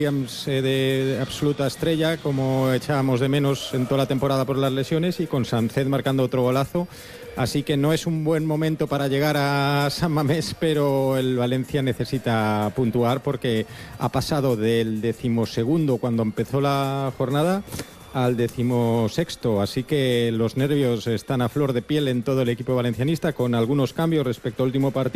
de absoluta estrella, como echábamos de menos en toda la temporada por las lesiones, y con Sánchez marcando otro golazo. Así que no es un buen momento para llegar a San Mamés, pero el Valencia necesita puntuar porque ha pasado del 12º cuando empezó la jornada al 16º, así que los nervios están a flor de piel en todo el equipo valencianista, con algunos cambios respecto al último partido.